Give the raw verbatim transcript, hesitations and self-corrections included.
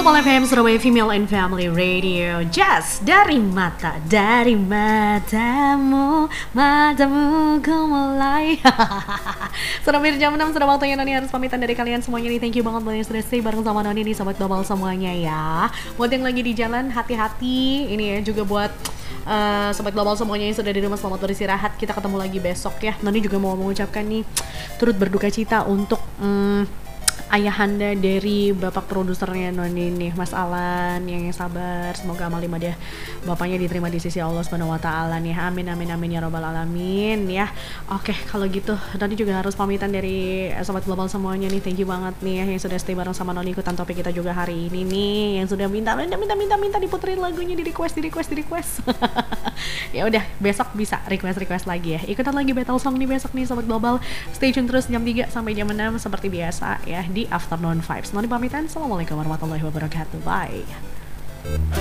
Global F M Surabaya Female and Family Radio. Just dari mata, dari matamu, matamu ku mulai. Sudah hampir jam enam, sudah waktunya Noni harus pamitan dari kalian semuanya nih. Thank you banget buat yang sudah stay bareng sama Noni nih, Sobat Global semuanya ya. Buat yang lagi di jalan, hati-hati. Ini ya juga buat Uh, Sobat Global semuanya yang sudah di rumah, selamat beristirahat. Kita ketemu lagi besok ya. Noni juga mau mengucapkan nih, turut berduka cita untuk um, ayahanda dari bapak produsernya Noni nih, Mas Alan, yang, yang sabar. Semoga amal ibadah bapaknya diterima di sisi Allah Subhanahu wa taala nih. Amin amin amin ya rabbal alamin ya. Oke, kalau gitu Noni juga harus pamitan dari Sobat Global semuanya nih. Thank you banget nih ya yang sudah stay bareng sama Noni, ikutan topik kita juga hari ini nih, yang sudah minta minta minta minta minta diputerin lagunya, di request di request di request. Ya udah, besok bisa request request lagi ya. Ikutan lagi battle song nih besok nih Sobat Global. Stay tune terus jam tiga sampai jam enam seperti biasa ya di Afternoon Vibes. Noni pamitan, assalamualaikum warahmatullahi wabarakatuh. Bye.